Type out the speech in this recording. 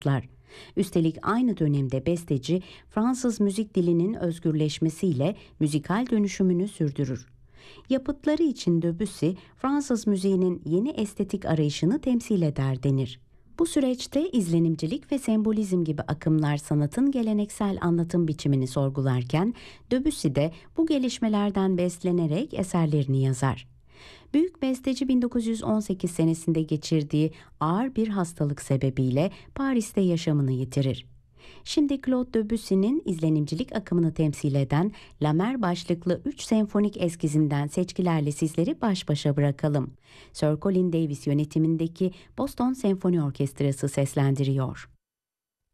Üstelik aynı dönemde besteci Fransız müzik dilinin özgürleşmesiyle müzikal dönüşümünü sürdürür. Yapıtları için Debussy, Fransız müziğinin yeni estetik arayışını temsil eder denir. Bu süreçte izlenimcilik ve sembolizm gibi akımlar sanatın geleneksel anlatım biçimini sorgularken, Debussy de bu gelişmelerden beslenerek eserlerini yazar. Büyük besteci 1918 senesinde geçirdiği ağır bir hastalık sebebiyle Paris'te yaşamını yitirir. Şimdi Claude Debussy'nin izlenimcilik akımını temsil eden La Mer başlıklı 3 senfonik eskizinden seçkilerle sizleri baş başa bırakalım. Sir Colin Davis yönetimindeki Boston Senfoni Orkestrası seslendiriyor.